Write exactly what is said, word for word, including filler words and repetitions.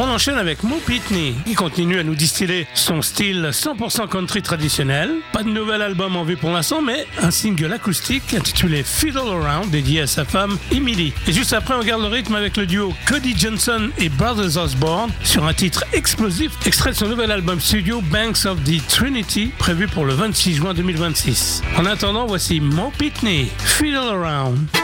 On enchaîne avec Mo Pitney. Il continue à nous distiller son style cent pour cent country traditionnel. Pas de nouvel album en vue pour l'instant, mais un single acoustique intitulé Fiddle Around dédié à sa femme Emily. Et juste après, on garde le rythme avec le duo Cody Johnson et Brothers Osborne sur un titre explosif extrait de son nouvel album studio Banks of the Trinity prévu pour le vingt-six juin deux mille vingt-six. En attendant, voici Mo Pitney, Fiddle Around.